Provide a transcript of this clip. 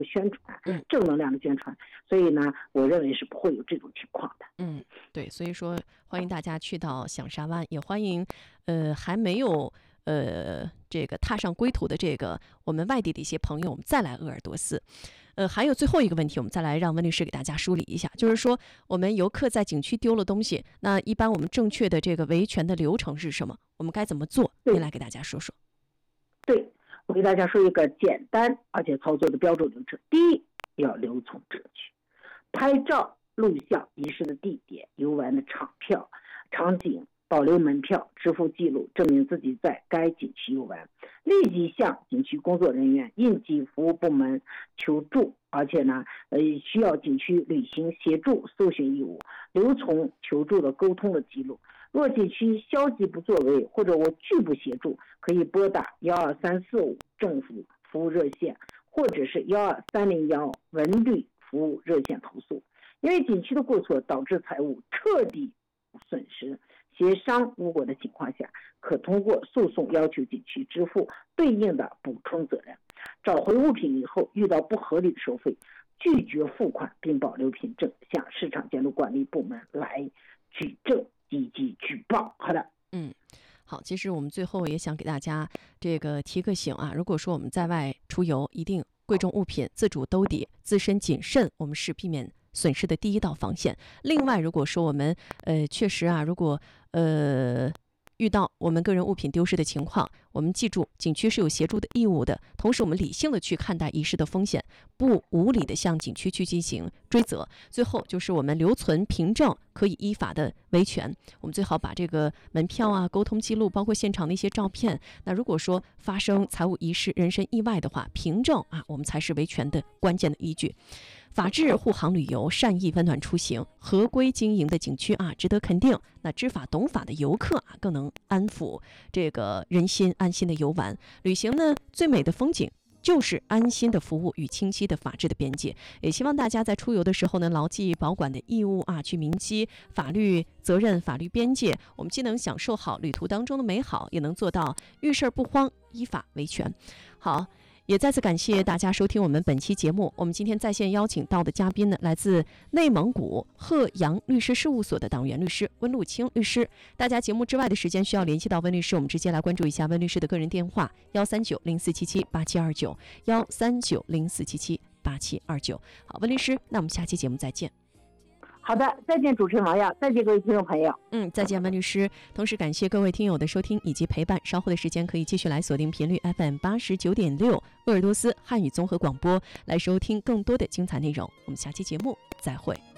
宣传，正能量的宣传，所以呢，我认为是不会有这种情况的。 对，所以说欢迎大家去到响沙湾，也欢迎还没有这个踏上归途的这个我们外地的一些朋友，我们再来鄂尔多斯。还有最后一个问题，我们再来让温律师给大家梳理一下，就是说我们游客在景区丢了东西，那一般我们正确的这个维权的流程是什么？我们该怎么做？您来给大家说说。 对，我给大家说一个简单而且操作的标准流程。第一，要留存证据，拍照、录像仪式的地点、游玩的场景，保留门票，支付记录，证明自己在该景区游玩，立即向景区工作人员、应急服务部门求助，而且呢，需要景区履行协助搜寻义务，留存求助的沟通的记录。若景区消极不作为或者我拒不协助，可以拨打12345政府服务热线，或者是12301文旅服务热线投诉。因为景区的过错导致财物彻底损失，协商无果的情况下，可通过诉讼要求景区支付对应的补充责任。找回物品以后，遇到不合理收费，拒绝付款并保留凭证，向市场监督管理部门来举证以及举报。好的， 好，其实我们最后也想给大家这个提个醒啊，如果说我们在外出游，一定贵重物品自主兜底，自身谨慎，我们是避免损失的第一道防线。另外，如果说我们确实啊，如果遇到我们个人物品丢失的情况，我们记住景区是有协助的义务的，同时我们理性的去看待遗失的风险，不无理的向景区去进行追责。最后就是我们留存凭证，可以依法的维权。我们最好把这个门票啊、沟通记录，包括现场的一些照片，那如果说发生财物遗失、人身意外的话，凭证啊，我们才是维权的关键的依据。法治护航旅游，善意温暖出行，合规经营的景区啊，值得肯定。那知法懂法的游客啊，更能安抚这个人心，安心的游玩。旅行呢，最美的风景就是安心的服务与清晰的法治的边界。也希望大家在出游的时候呢，牢记保管的义务啊，去铭记法律责任、法律边界。我们既能享受好旅途当中的美好，也能做到遇事不慌，依法维权。好。也再次感谢大家收听我们本期节目。我们今天在线邀请到的嘉宾呢，来自内蒙古鹤阳律师事务所的党员律师温路清律师。大家节目之外的时间需要联系到温律师，我们直接来关注一下温律师的个人电话13904778729，13904778729。好，温律师，那我们下期节目再见。 好的，再见主持人王耀，再见各位听众朋友。 再见温律师。同时感谢各位听友的收听以及陪伴，稍后的时间可以继续来锁定频率 FM89.6鄂尔多斯汉语综合广播，来收听更多的精彩内容。我们下期节目再会。